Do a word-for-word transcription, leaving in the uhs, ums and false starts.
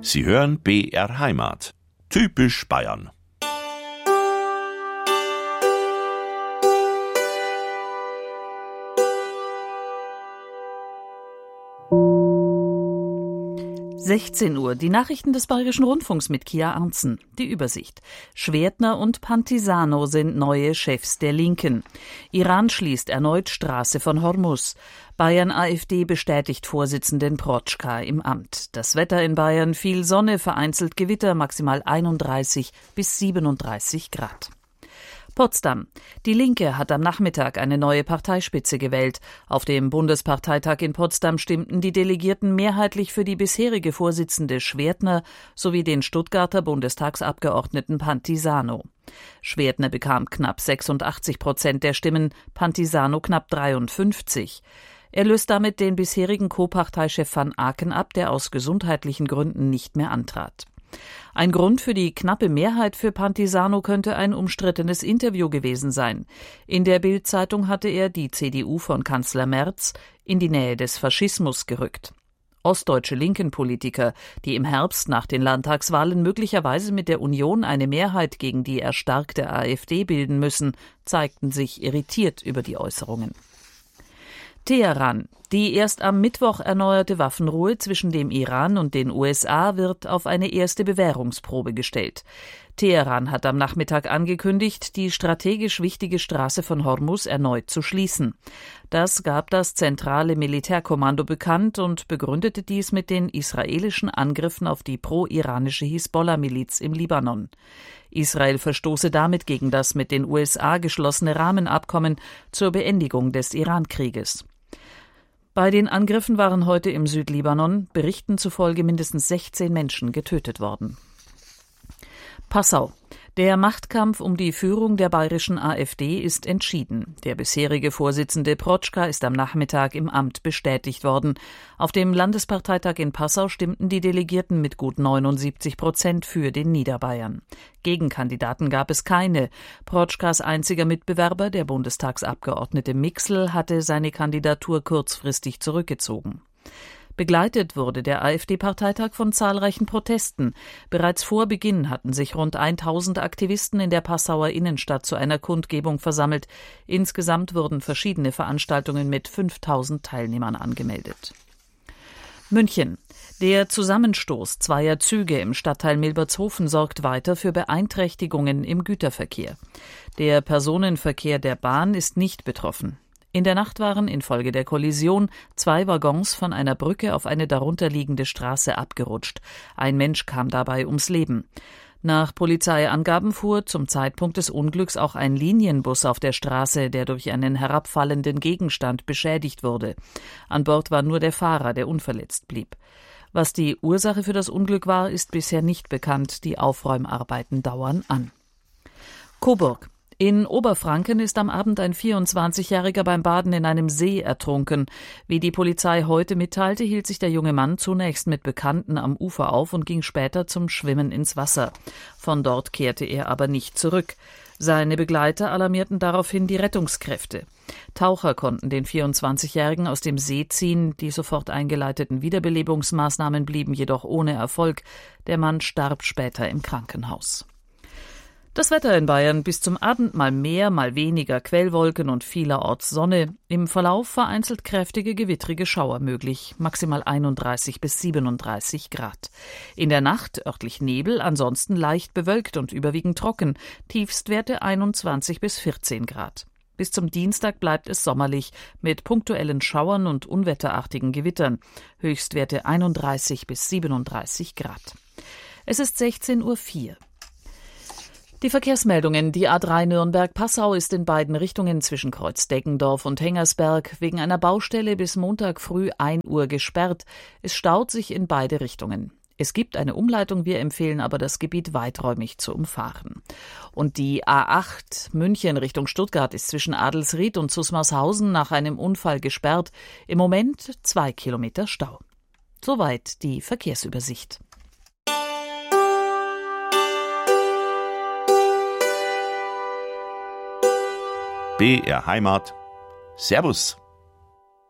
Sie hören B R Heimat. Typisch Bayern. sechzehn Uhr, die Nachrichten des Bayerischen Rundfunks mit Kia Arntzen. Die Übersicht. Schwertner und Pantisano sind neue Chefs der Linken. Iran schließt erneut Straße von Hormuz. Bayern-AfD bestätigt Vorsitzenden Protschka im Amt. Das Wetter in Bayern: viel Sonne, vereinzelt Gewitter, maximal einunddreißig bis siebenunddreißig Grad. Potsdam. Die Linke hat am Nachmittag eine neue Parteispitze gewählt. Auf dem Bundesparteitag in Potsdam stimmten die Delegierten mehrheitlich für die bisherige Vorsitzende Schwertner sowie den Stuttgarter Bundestagsabgeordneten Pantisano. Schwertner bekam knapp sechsundachtzig Prozent der Stimmen, Pantisano knapp dreiundfünfzig. Er löst damit den bisherigen Co-Parteichef van Aken ab, der aus gesundheitlichen Gründen nicht mehr antrat. Ein Grund für die knappe Mehrheit für Pantisano könnte ein umstrittenes Interview gewesen sein. In der Bild-Zeitung hatte er die C D U von Kanzler Merz in die Nähe des Faschismus gerückt. Ostdeutsche Linken-Politiker, die im Herbst nach den Landtagswahlen möglicherweise mit der Union eine Mehrheit gegen die erstarkte AfD bilden müssen, zeigten sich irritiert über die Äußerungen. Teheran. Die erst am Mittwoch erneuerte Waffenruhe zwischen dem Iran und den U S A wird auf eine erste Bewährungsprobe gestellt. Teheran hat am Nachmittag angekündigt, die strategisch wichtige Straße von Hormuz erneut zu schließen. Das gab das zentrale Militärkommando bekannt und begründete dies mit den israelischen Angriffen auf die pro-iranische Hisbollah-Miliz im Libanon. Israel verstoße damit gegen das mit den U S A geschlossene Rahmenabkommen zur Beendigung des Iran-Krieges. Bei den Angriffen waren heute im Südlibanon Berichten zufolge mindestens sechzehn Menschen getötet worden. Passau. Der Machtkampf um die Führung der bayerischen AfD ist entschieden. Der bisherige Vorsitzende Protschka ist am Nachmittag im Amt bestätigt worden. Auf dem Landesparteitag in Passau stimmten die Delegierten mit gut neunundsiebzig Prozent für den Niederbayern. Gegenkandidaten gab es keine. Protschkas einziger Mitbewerber, der Bundestagsabgeordnete Mixl, hatte seine Kandidatur kurzfristig zurückgezogen. Begleitet wurde der AfD-Parteitag von zahlreichen Protesten. Bereits vor Beginn hatten sich rund tausend Aktivisten in der Passauer Innenstadt zu einer Kundgebung versammelt. Insgesamt wurden verschiedene Veranstaltungen mit fünftausend Teilnehmern angemeldet. München. Der Zusammenstoß zweier Züge im Stadtteil Milbertshofen sorgt weiter für Beeinträchtigungen im Güterverkehr. Der Personenverkehr der Bahn ist nicht betroffen. In der Nacht waren infolge der Kollision zwei Waggons von einer Brücke auf eine darunterliegende Straße abgerutscht. Ein Mensch kam dabei ums Leben. Nach Polizeiangaben fuhr zum Zeitpunkt des Unglücks auch ein Linienbus auf der Straße, der durch einen herabfallenden Gegenstand beschädigt wurde. An Bord war nur der Fahrer, der unverletzt blieb. Was die Ursache für das Unglück war, ist bisher nicht bekannt. Die Aufräumarbeiten dauern an. Coburg. In Oberfranken ist am Abend ein vierundzwanzigjähriger beim Baden in einem See ertrunken. Wie die Polizei heute mitteilte, hielt sich der junge Mann zunächst mit Bekannten am Ufer auf und ging später zum Schwimmen ins Wasser. Von dort kehrte er aber nicht zurück. Seine Begleiter alarmierten daraufhin die Rettungskräfte. Taucher konnten den vierundzwanzigjährigen aus dem See ziehen. Die sofort eingeleiteten Wiederbelebungsmaßnahmen blieben jedoch ohne Erfolg. Der Mann starb später im Krankenhaus. Das Wetter in Bayern: bis zum Abend mal mehr, mal weniger Quellwolken und vielerorts Sonne. Im Verlauf vereinzelt kräftige gewittrige Schauer möglich, maximal einunddreißig bis siebenunddreißig Grad. In der Nacht örtlich Nebel, ansonsten leicht bewölkt und überwiegend trocken, Tiefstwerte einundzwanzig bis vierzehn Grad. Bis zum Dienstag bleibt es sommerlich mit punktuellen Schauern und unwetterartigen Gewittern, Höchstwerte einunddreißig bis siebenunddreißig Grad. Es ist sechzehn Uhr vier. Die Verkehrsmeldungen: Die A drei Nürnberg-Passau ist in beiden Richtungen zwischen Kreuz Deggendorf und Hengersberg wegen einer Baustelle bis Montag früh ein Uhr gesperrt. Es staut sich in beide Richtungen. Es gibt eine Umleitung, wir empfehlen aber, das Gebiet weiträumig zu umfahren. Und die A acht München Richtung Stuttgart ist zwischen Adelsried und Susmarshausen nach einem Unfall gesperrt. Im Moment zwei Kilometer Stau. Soweit die Verkehrsübersicht. B R Heimat. Servus.